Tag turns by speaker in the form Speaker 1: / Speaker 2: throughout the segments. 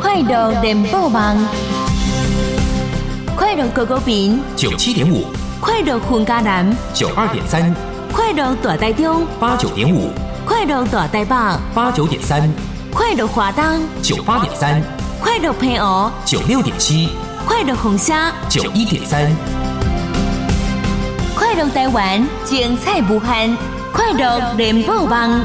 Speaker 1: 快乐联播网，快乐狗狗饼
Speaker 2: 97.5，
Speaker 1: 快乐混加南
Speaker 2: 92.3，
Speaker 1: 快乐大台中
Speaker 2: 89.5，
Speaker 1: 快乐大台北
Speaker 2: 89.3，
Speaker 1: 快乐华东
Speaker 2: 98.3，
Speaker 1: 快乐平湖
Speaker 2: 96.7，
Speaker 1: 快乐红虾
Speaker 2: 91.3，
Speaker 1: 快乐台湾精彩无限，快乐联播网。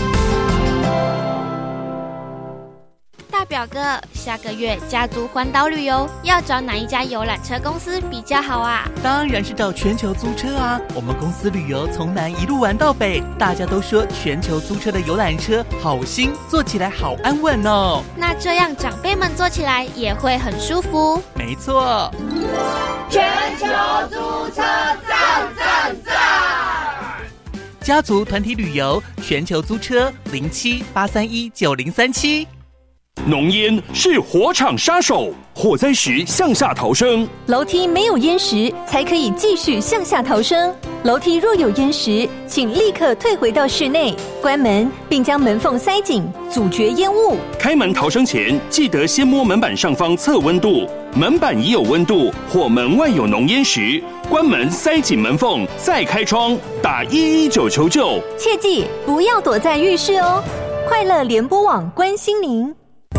Speaker 3: 大表哥，下个月家族环岛旅游要找哪一家游览车公司比较好啊？
Speaker 4: 当然是找全球租车啊！我们公司旅游从南一路玩到北，大家都说全球租车的游览车好新，坐起来好安稳哦。
Speaker 3: 那这样长辈们坐起来也会很舒服。
Speaker 4: 没错，
Speaker 5: 全球租车赞赞赞！
Speaker 4: 家族团体旅游，全球租车07-831-9037。
Speaker 6: 浓烟是火场杀手，火灾时向下逃生。
Speaker 7: 楼梯没有烟时，才可以继续向下逃生。楼梯若有烟时，请立刻退回到室内，关门并将门缝塞紧，阻绝烟雾。
Speaker 6: 开门逃生前，记得先摸门板上方测温度，门板已有温度或门外有浓烟时，关门塞紧门缝，再开窗，打119求救。
Speaker 7: 切记不要躲在浴室哦。快乐联播网关心您。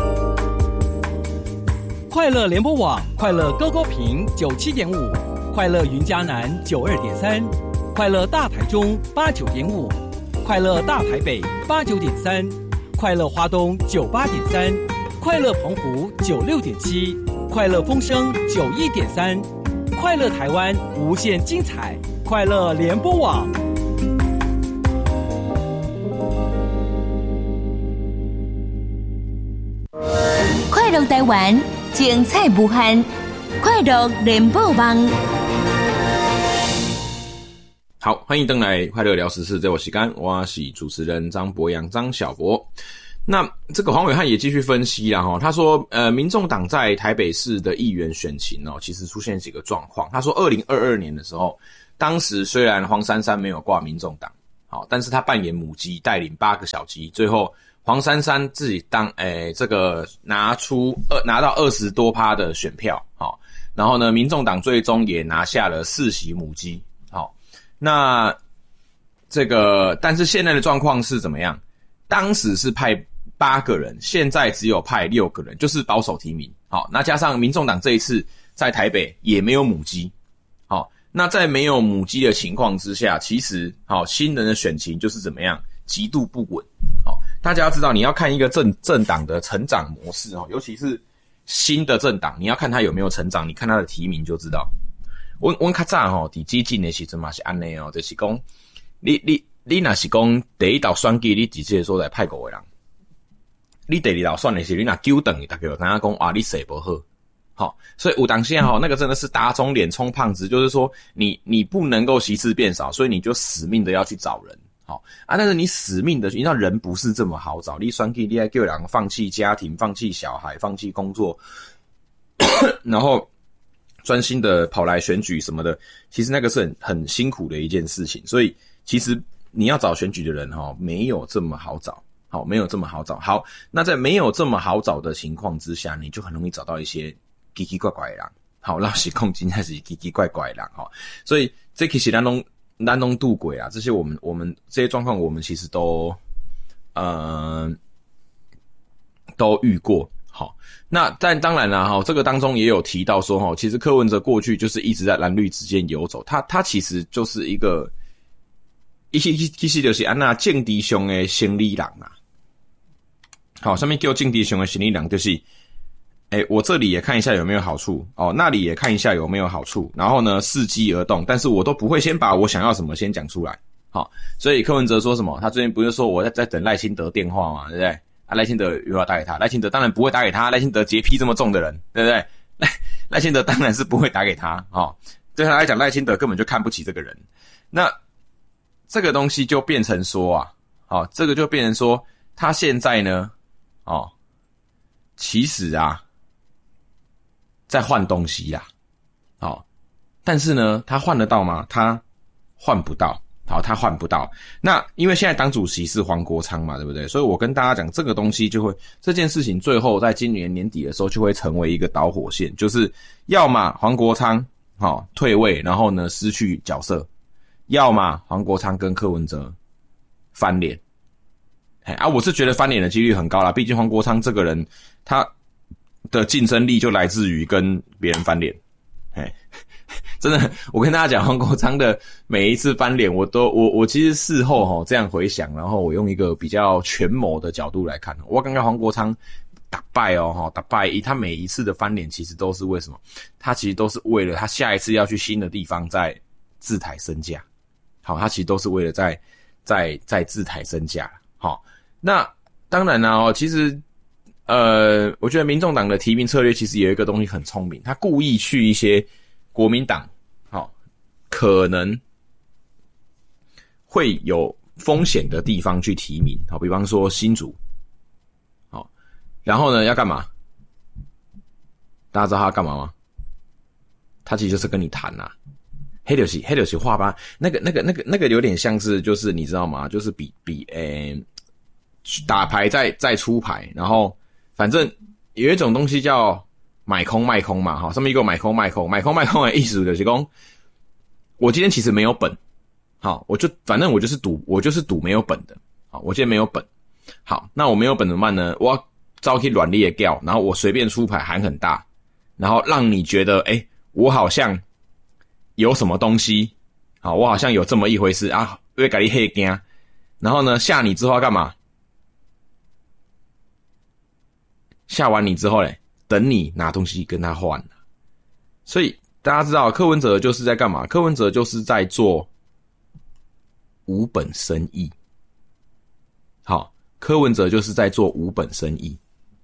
Speaker 8: 快乐联播网，快乐高高屏97.5，快乐云嘉南92.3，快乐大台中89.5，快乐大台北89.3，快乐花东98.3，快乐澎湖96.7，快乐风声91.3，快乐台湾无限精彩，快乐联播网。
Speaker 1: 快乐台湾精彩无限，快乐联播网。
Speaker 9: 好，欢迎登来快乐聊时事，这我是我是主持人张博洋张小博。那这个黄伟汉也继续分析啦，他说民众党在台北市的议员选情其实出现几个状况。他说2022年的时候，当时虽然黄珊珊没有挂民众党，但是他扮演母鸡，带领8个小鸡，最后黄珊珊自己当这个拿到20多%的选票，然后呢，民众党最终也拿下了4席母鸡，那这个但是现在的状况是怎么样？当时是派8个人，现在只有派6个人，就是保守提名。那加上民众党这一次在台北也没有母鸡，那在没有母鸡的情况之下，其实新人的选情就是怎么样？极度不稳。大家要知道，你要看一个政党的成长模式，尤其是新的政党，你要看它有没有成长，你看它的提名就知道。我较早伫基进的时阵嘛是安尼就是讲，你若是讲第一道选举，你直接所在派5个人，你第二道选的时候，你若纠等，大家就知影讲你势不好。所以有当时那个真的是打肿脸充胖子，就是说你不能够席次变少，所以你就死命的要去找人。但是你死命的，你知道人不是这么好找。你选举，你要叫人放弃家庭、放弃小孩、放弃工作，然后专心的跑来选举什么的，其实那个是很辛苦的一件事情。所以其实你要找选举的人没有这么好找，没有这么好找。好，那在没有这么好找的情况之下，你就很容易找到一些奇奇怪怪的人。老实讲，真的是奇奇怪怪的人。所以这其实咱拢度过啊，这些我们这些状况，我们其实都遇过。好，那但当然啦，这个当中也有提到说，其实柯文哲过去就是一直在蓝绿之间游走，他其实就是一个，其实就是安那政治上的心理人啊。好，上面叫政治上的心理人，就是我这里也看一下有没有好处，那里也看一下有没有好处，然后呢伺机而动，但是我都不会先把我想要什么先讲出来。好，所以柯文哲说什么？他最近不是说我在等赖清德电话嘛，对不对？赖清德又要打给他，赖清德当然不会打给他，赖清德洁癖这么重的人，对不对？赖清德当然是不会打给他，对他来讲，赖清德根本就看不起这个人。那这个东西就变成说这个就变成说，他现在呢，其实在换东西啦，但是呢，他换得到吗？他换不到， 好，他换不到。那因为现在党主席是黄国昌嘛，对不对？所以我跟大家讲，这个东西就会，这件事情最后在今年年底的时候就会成为一个导火线，就是要么黄国昌退位，然后呢失去角色，要么黄国昌跟柯文哲翻脸。我是觉得翻脸的几率很高啦，毕竟黄国昌这个人他的竞争力就来自于跟别人翻脸。真的，我跟大家讲，黄国昌的每一次翻脸，我其实事后这样回想，然后我用一个比较权谋的角度来看，我刚刚黄国昌打败他每一次的翻脸，其实都是为什么？他其实都是为了他下一次要去新的地方再自抬身价。好，他其实都是为了在自抬身价。好，那当然啦，其实我觉得民众党的提名策略其实有一个东西很聪明，他故意去一些国民党可能会有风险的地方去提名，比方说新竹，然后呢要干嘛？大家知道他要干嘛吗？他其实就是跟你谈啊，黑就是话吧，那个有点像是就是你知道吗？就是比打牌再出牌，然后反正有一种东西叫买空卖空嘛，上面一个买空卖空的意思就是说，我今天其实没有本，好，反正我就是赌没有本的，好，我今天没有本，好，那我没有本怎么办呢？我要招去软裂掉，然后我随便出牌喊很大，然后让你觉得，我好像有什么东西，好，我好像有这么一回事啊，因为给你黑惊，然后呢吓你之后要干嘛？吓完你之后嘞，等你拿东西跟他换。所以大家知道柯文哲就是在干嘛？柯文哲就是在做无本生意。好，柯文哲就是在做无本生意。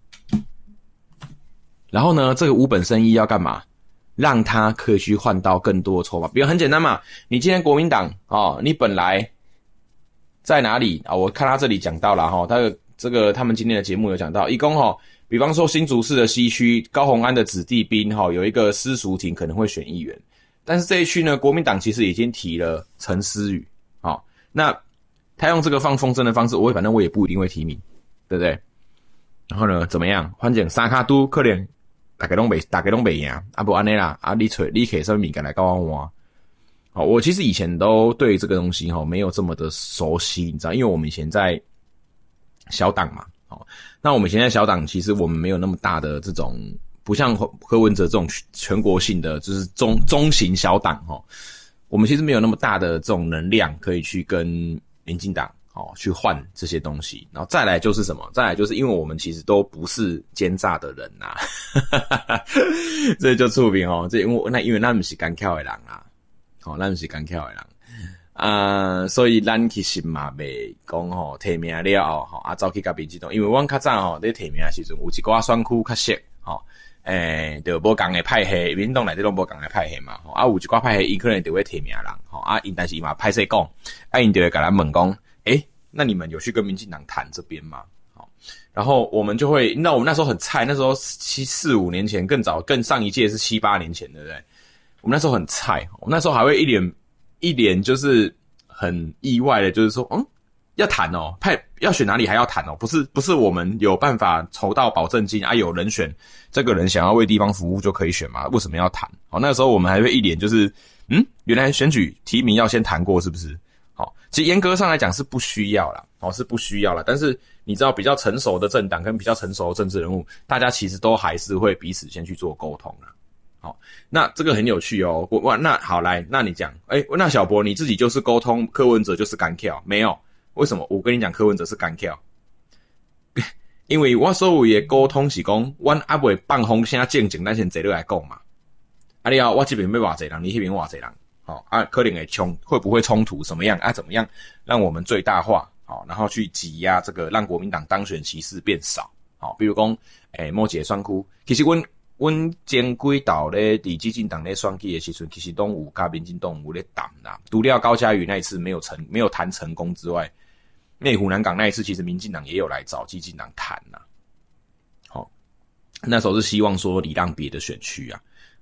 Speaker 9: 然后呢，这个无本生意要干嘛？让他可以去换到更多的筹码。比如很简单嘛，你今天国民党你本来在哪里啊？我看他这里讲到了他们今天的节目有讲到，一共比方说新竹市的西区高虹安的子弟兵有一个私塾庭可能会选议员，但是这一区呢，国民党其实已经提了陈思宇，那他用这个放风筝的方式，反正我也不一定会提名，对不对？然后呢，怎么样？反正三卡都可能大家都没赢，不然啦，你可以什么物件来跟我换？好，我其实以前都对这个东西没有这么的熟悉，你知道，因为我们以前在小党嘛。那我们现在小党其实我们没有那么大的这种，不像柯文哲这种全国性的就是中型小党我们其实没有那么大的这种能量可以去跟民进党去换这些东西。然后再来就是什么？再来就是因为我们其实都不是奸诈的人呐，这就出名因为咱不是干巧的人啊，咱不是干巧的人。所以咱其实嘛袂讲提名了后走去甲民进党，因为阮较早咧提名的时阵有一寡选区较熟就无共的派系，民进党内底拢无共的派系嘛有一寡派系伊可能就会提名人因但是伊嘛歹势讲因就会甲咱问讲那你们有去跟民进党谈这边吗？然后我们就会，那我们那时候很菜，那时候4-5年前，更早更上一届是7-8年前，对不对？我们那时候很菜，我们那时候还会一脸就是很意外的，就是说，要谈要选哪里还要谈不是我们有办法筹到保证金有人选，这个人想要为地方服务就可以选吗？为什么要谈？那个时候我们还会一脸就是，原来选举提名要先谈过是不是？其实严格上来讲是不需要啦，是不需要啦。但是你知道比较成熟的政党跟比较成熟的政治人物，大家其实都还是会彼此先去做沟通啦。好，那这个很有趣那好来，那你讲，那小博你自己就是沟通，柯文哲就是干跳，没有？为什么？我跟你讲，柯文哲是干跳，因为我所有的沟通是讲，阮还未放风声正经，咱先坐落来讲嘛。你我这边要偌济人，你那边偌济人。可能会不会冲突？怎么样怎么样让我们最大化？然后去挤压这个，让国民党当选席次变少。比如讲，某一个选区，其实阮前几道咧，伫基进党咧选举的时阵，其实都有甲民进党有咧谈啦。除了高嘉瑜那一次没有谈成功之外，内湖南港那一次，其实民进党也有来找基进党谈啦。那时候是希望说礼让别的选区啊。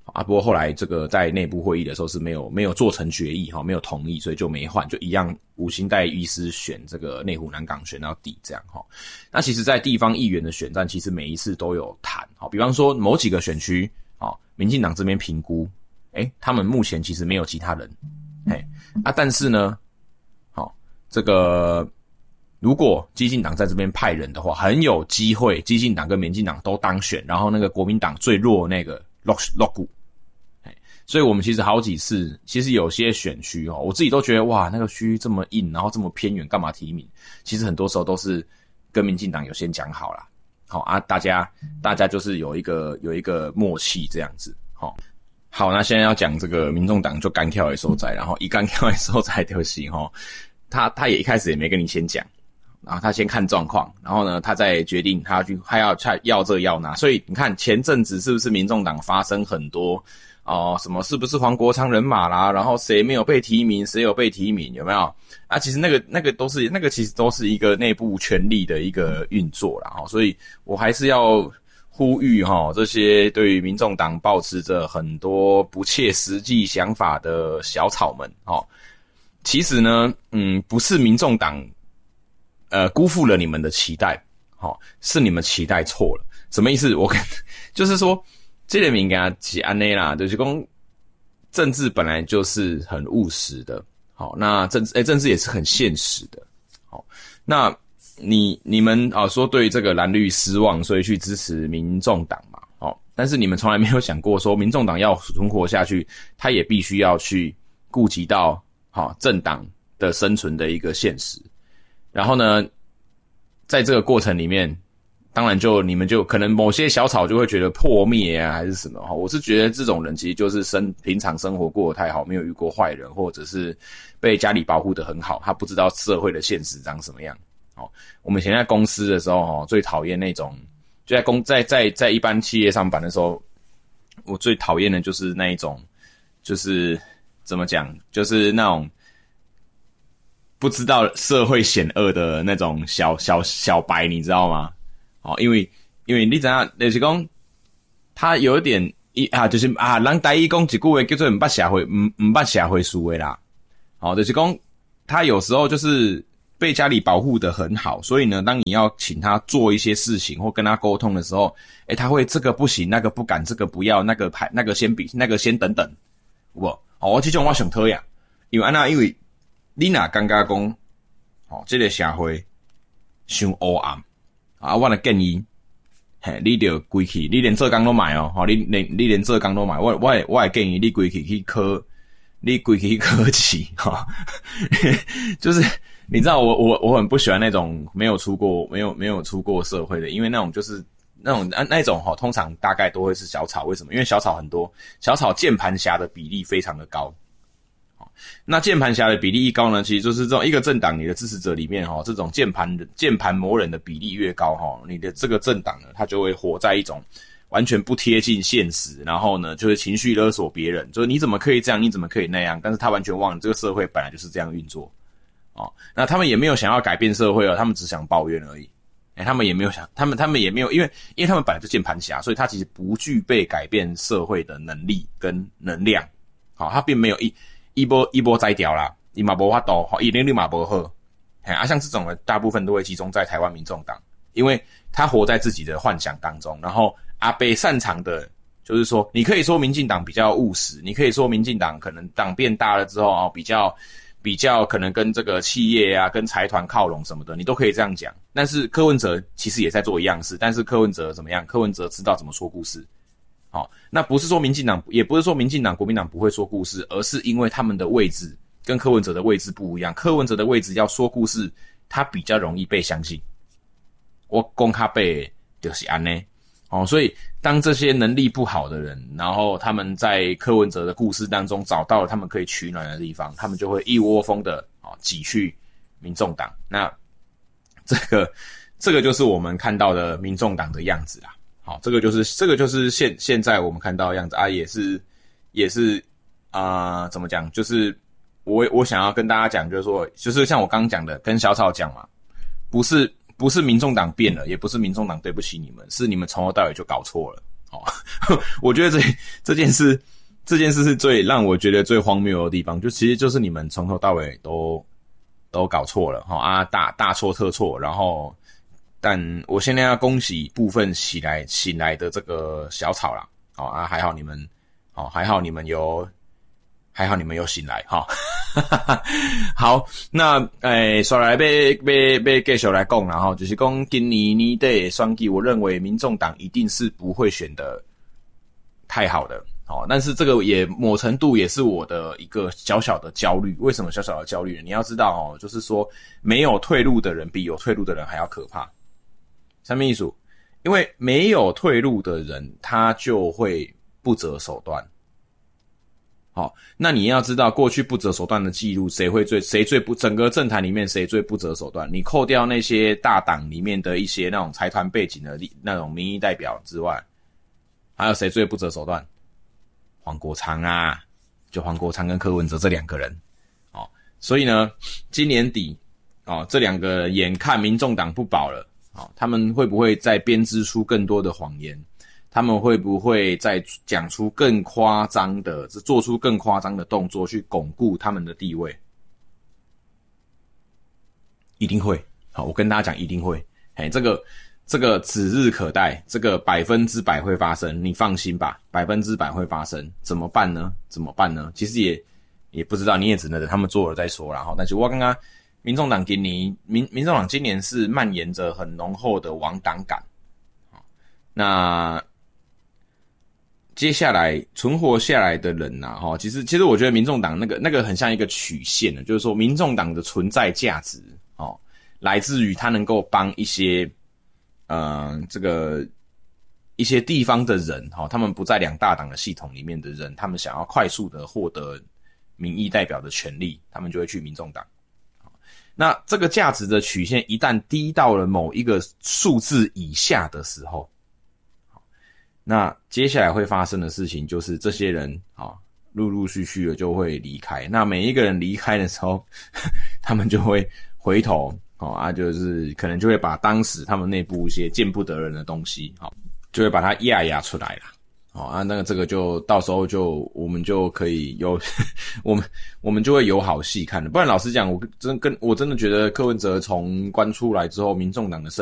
Speaker 9: 不过后来这个在内部会议的时候是没有做成决议没有同意，所以就没换，就一样吴欣岱医师选这个内湖南港选到底这样那其实在地方议员的选战，其实每一次都有谈比方说某几个选区民进党这边评估他们目前其实没有其他人但是呢这个如果基进党在这边派人的话，很有机会基进党跟民进党都当选，然后那个国民党最弱那个落股。所以我们其实好几次，其实有些选区我自己都觉得哇，那个区这么硬，然后这么偏远，干嘛提名？其实很多时候都是跟民进党有先讲好啦。大家就是有一个默契这样子。好，那现在要讲这个民众党就干跳的所在，然后一干跳的所在就是他也一开始也没跟你先讲，然后他先看状况，然后呢他再决定他要这要那。所以你看前阵子是不是民众党发生很多什么是不是黄国昌人马啦，然后谁没有被提名，谁有被提名，有没有其实那个都是其实都是一个内部权力的一个运作啦所以我还是要呼吁这些对于民众党抱持着很多不切实际想法的小草们其实呢不是民众党辜负了你们的期待是你们期待错了。什么意思？就是说这个物件是这样啦，就是说政治本来就是很务实的那政治也是很现实的那你们说对这个蓝绿失望，所以去支持民众党嘛但是你们从来没有想过说民众党要存活下去，他也必须要去顾及到政党的生存的一个现实。然后呢在这个过程里面，当然你们就可能某些小草就会觉得破灭还是什么我是觉得这种人其实就是平常生活过得太好，没有遇过坏人，或者是被家里保护得很好，他不知道社会的现实长什么样我们以前在公司的时候最讨厌那种，就在一般企业上班的时候，我最讨厌的就是那一种，就是怎么讲，就是那种不知道社会险恶的那种小白，你知道吗因为你知道就是说他有一点就是人台语讲一句话叫做不捌社会思维啦就是说他有时候就是被家里保护得很好，所以呢当你要请他做一些事情或跟他沟通的时候他会这个不行，那个不敢，这个不要，那个先比，那个先等等有没有这种我很讨厌。因为你若感觉讲这个社会太黑暗我的建议你就归去，你连做工都买你连做工都买，我的建议你归去去科技就是你知道我很不喜欢那种没有出过社会的，因为那种就是那种通常大概都会是小草。为什么？因为小草很多，小草键盘侠的比例非常的高。那键盘侠的比例一高呢，其实就是这种一个政党你的支持者里面这种键盘魔人的比例越高你的这个政党呢，它就会活在一种完全不贴近现实，然后呢就是情绪勒索别人，就是你怎么可以这样，你怎么可以那样，但是他完全忘了这个社会本来就是这样运作那他们也没有想要改变社会他们只想抱怨而已他们也没有想，他们也没有，因为他们本来就键盘侠，所以他其实不具备改变社会的能力跟能量他并没有一波摘掉啦，他嘛没法度他能力嘛不好像这种的大部分都会集中在台湾民众党，因为他活在自己的幻想当中，然后阿伯擅长的就是说，你可以说民进党比较务实，你可以说民进党可能党变大了之后比较可能跟这个企业跟财团靠拢什么的，你都可以这样讲。但是柯文哲其实也在做一样事，但是柯文哲怎么样？柯文哲知道怎么说故事那不是说民进党，也不是说民进党国民党不会说故事，而是因为他们的位置跟柯文哲的位置不一样。柯文哲的位置要说故事，他比较容易被相信。我讲较白就是这样所以当这些能力不好的人，然后他们在柯文哲的故事当中找到了他们可以取暖的地方，他们就会一窝蜂的挤去民众党。那这个就是我们看到的民众党的样子啦。这个就是现在我们看到的样子也是怎么讲？就是我想要跟大家讲，就是说，就是像我刚刚讲的，跟小草讲嘛，不是民众党变了，也不是民众党对不起你们，是你们从头到尾就搞错了我觉得这件事是最让我觉得最荒谬的地方，就其实就是你们从头到尾都搞错了大错特错，然后但我现在要恭喜部分醒来的这个小草啦，还好你们有醒来哈。好，那刷来要继续来讲啦哈，就是讲今年年底的选举，我认为民众党一定是不会选得太好的。但是这个也某程度也是我的一个小小的焦虑。为什么小小的焦虑呢？你要知道就是说没有退路的人比有退路的人还要可怕。什么意思？因为没有退路的人他就会不择手段。好，那你要知道过去不择手段的记录，谁最不，整个政坛里面谁最不择手段？你扣掉那些大党里面的一些那种财团背景的那种民意代表之外，还有谁最不择手段？黄国昌啊，就黄国昌跟柯文哲这两个人。所以呢，今年底这两个眼看民众党不保了，他们会不会再编织出更多的谎言？他们会不会再讲出更夸张的，做出更夸张的动作去巩固他们的地位？一定会。好，我跟大家讲一定会。这个指日可待，这个100%会发生，你放心吧，100%会发生。怎么办呢？其实也不知道，你也只能等他们做了再说啦。但是我刚刚民众党今年是蔓延着很浓厚的亡党感。那接下来存活下来的人其实我觉得民众党那个很像一个曲线，就是说民众党的存在价值来自于他能够帮一些一些地方的人他们不在两大党的系统里面的人，他们想要快速的获得民意代表的权利，他们就会去民众党。那这个价值的曲线一旦低到了某一个数字以下的时候，那接下来会发生的事情就是这些人陆陆续续的就会离开。那每一个人离开的时候，他们就会回头就是可能就会把当时他们内部一些见不得人的东西就会把它压出来了。那这个就到时候我们就可以有我们就会有好戏看了。不然老实讲，我真的觉得柯文哲从关出来之后，民众党的